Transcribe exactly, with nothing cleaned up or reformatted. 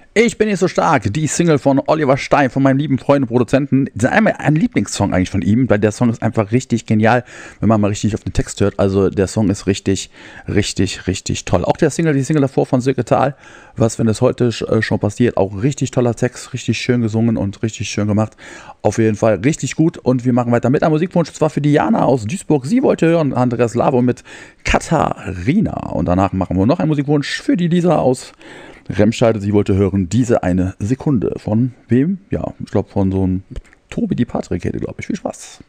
Ich bin nicht so stark. Die Single von Oliver Stein, von meinem lieben Freund und Produzenten. Das ist einmal ein Lieblingssong eigentlich von ihm, weil der Song ist einfach richtig genial, wenn man mal richtig auf den Text hört. Also der Song ist richtig, richtig, richtig toll. Auch der Single, die Single davor von Silke Tal, was, wenn es heute schon passiert, auch richtig toller Text, richtig schön gesungen und richtig schön gemacht. Auf jeden Fall richtig gut. Und wir machen weiter mit einem Musikwunsch, und zwar für Diana aus Duisburg. Sie wollte hören Andreas Lavo mit Katharina. Und danach machen wir noch einen Musikwunsch für die Lisa aus Remscheid. Sie wollte hören Diese eine Sekunde. Von wem? Ja, ich glaube von so einem Tobi die Patrick hätte, glaube ich. Viel Spaß.